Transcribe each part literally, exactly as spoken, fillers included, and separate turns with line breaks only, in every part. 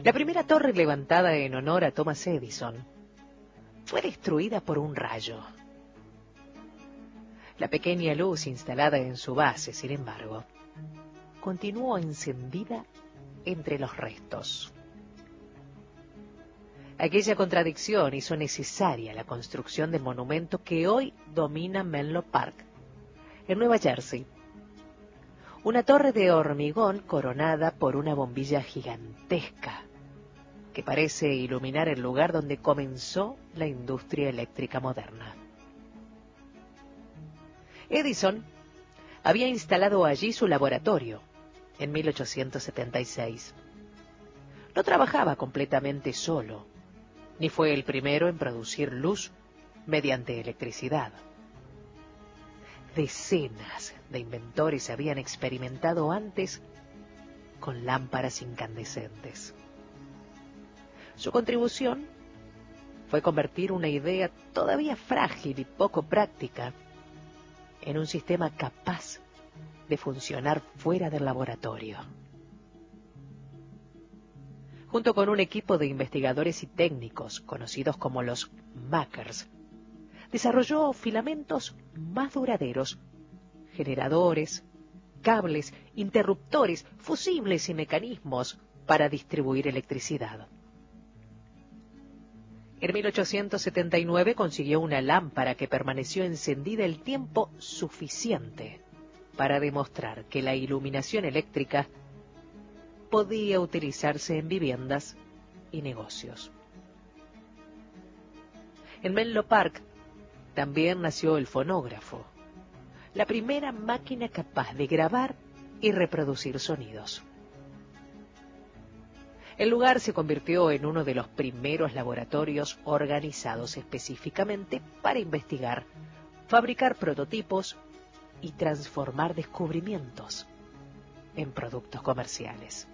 La primera torre levantada en honor a Thomas Edison fue destruida por un rayo. La pequeña luz instalada en su base, sin embargo, continuó encendida entre los restos. Aquella contradicción hizo necesaria la construcción del monumento que hoy domina Menlo Park, en Nueva Jersey. Una torre de hormigón coronada por una bombilla gigantesca que parece iluminar el lugar donde comenzó la industria eléctrica moderna. Edison había instalado allí su laboratorio en mil ochocientos setenta y seis. No trabajaba completamente solo, ni fue el primero en producir luz mediante electricidad. Decenas de inventores habían experimentado antes con lámparas incandescentes. Su contribución fue convertir una idea todavía frágil y poco práctica en un sistema capaz de funcionar fuera del laboratorio. Junto con un equipo de investigadores y técnicos conocidos como los Makers, desarrolló filamentos más duraderos, generadores, cables, interruptores, fusibles y mecanismos para distribuir electricidad. En mil ochocientos setenta y nueve consiguió una lámpara que permaneció encendida el tiempo suficiente para demostrar que la iluminación eléctrica podía utilizarse en viviendas y negocios. En Menlo Park también nació el fonógrafo, la primera máquina capaz de grabar y reproducir sonidos. El lugar se convirtió en uno de los primeros laboratorios organizados específicamente para investigar, fabricar prototipos y transformar descubrimientos en productos comerciales.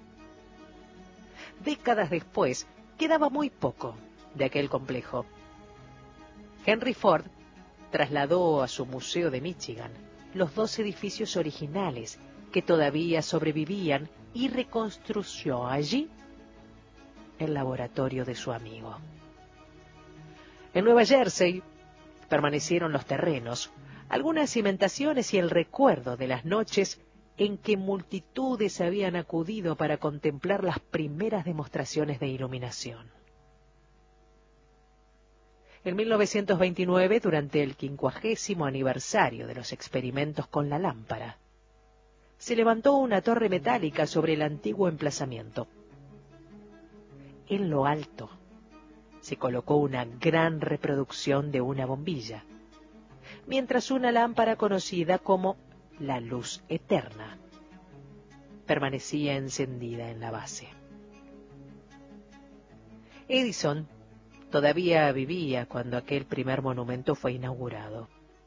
Décadas después, quedaba muy poco de aquel complejo. Henry Ford trasladó a su museo de Michigan los dos edificios originales que todavía sobrevivían y reconstruyó allí el laboratorio de su amigo. En Nueva Jersey permanecieron los terrenos, algunas cimentaciones y el recuerdo de las noches en que multitudes habían acudido para contemplar las primeras demostraciones de iluminación. En mil novecientos veintinueve, durante el quincuagésimo aniversario de los experimentos con la lámpara, se levantó una torre metálica sobre el antiguo emplazamiento. En lo alto se colocó una gran reproducción de una bombilla, mientras una lámpara conocida como la luz eterna permanecía encendida en la base. Edison todavía vivía cuando aquel primer monumento fue inaugurado.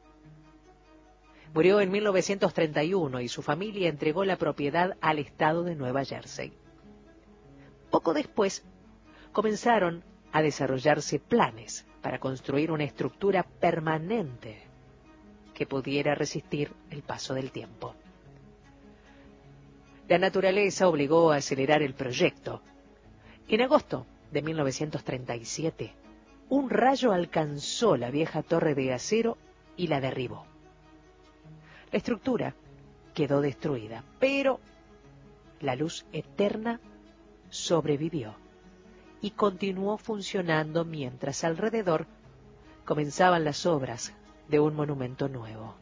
Murió en mil novecientos treinta y uno y su familia entregó la propiedad al estado de Nueva Jersey. Poco después, comenzaron a desarrollarse planes para construir una estructura permanente que pudiera resistir el paso del tiempo. La naturaleza obligó a acelerar el proyecto. En agosto de mil novecientos treinta y siete, un rayo alcanzó la vieja torre de acero y la derribó. La estructura quedó destruida, pero la luz eterna sobrevivió y continuó funcionando mientras alrededor comenzaban las obras de un monumento nuevo.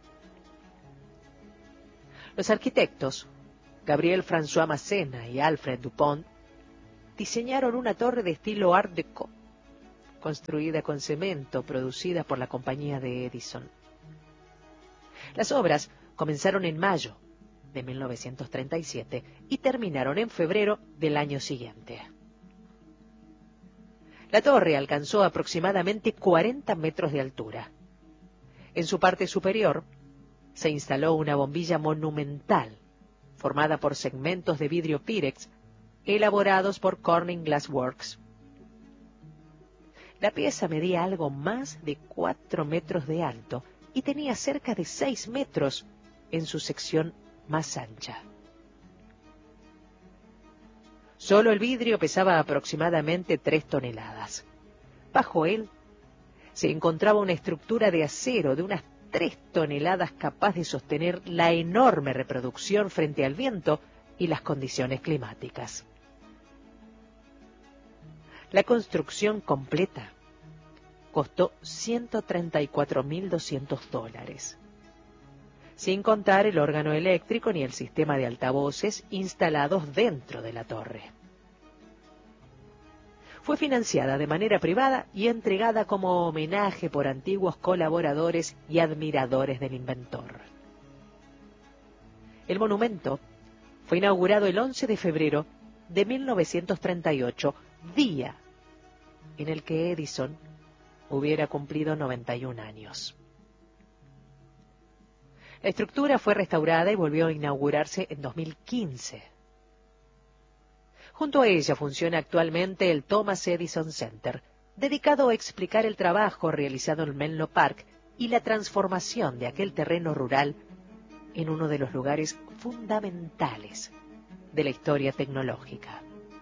Los arquitectos, Gabriel François Masséna y Alfred Dupont, diseñaron una torre de estilo Art Deco, construida con cemento, producida por la compañía de Edison. Las obras comenzaron en mayo de mil novecientos treinta y siete y terminaron en febrero del año siguiente. La torre alcanzó aproximadamente cuarenta metros de altura. En su parte superior se instaló una bombilla monumental formada por segmentos de vidrio Pyrex elaborados por Corning Glass Works. La pieza medía algo más de cuatro metros de alto y tenía cerca de seis metros en su sección más ancha. Solo el vidrio pesaba aproximadamente tres toneladas. Bajo él se encontraba una estructura de acero de unas tres toneladas capaz de sostener la enorme reproducción frente al viento y las condiciones climáticas. La construcción completa costó ciento treinta y cuatro mil doscientos dólares, sin contar el órgano eléctrico ni el sistema de altavoces instalados dentro de la torre. Fue financiada de manera privada y entregada como homenaje por antiguos colaboradores y admiradores del inventor. El monumento fue inaugurado el once de febrero de mil novecientos treinta y ocho, día en el que Edison hubiera cumplido noventa y un años. La estructura fue restaurada y volvió a inaugurarse en dos mil quince. Junto a ella funciona actualmente el Thomas Edison Center, dedicado a explicar el trabajo realizado en Menlo Park y la transformación de aquel terreno rural en uno de los lugares fundamentales de la historia tecnológica.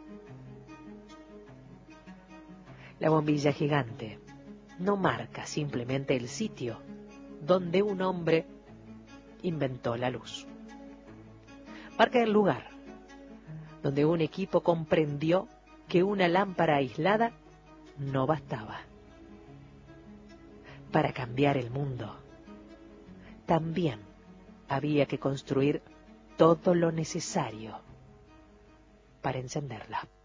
La bombilla gigante no marca simplemente el sitio donde un hombre inventó la luz. Marca el lugar donde un equipo comprendió que una lámpara aislada no bastaba. Para cambiar el mundo, también había que construir todo lo necesario para encenderla.